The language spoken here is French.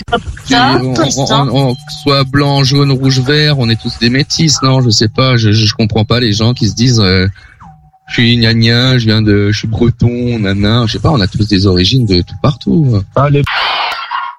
Soit blanc, jaune, rouge, vert, on est tous des métis, non? Je sais pas, je comprends pas les gens qui se disent je suis gnagna, je suis breton, nana, je sais pas, on a tous des origines de tout partout. Allez.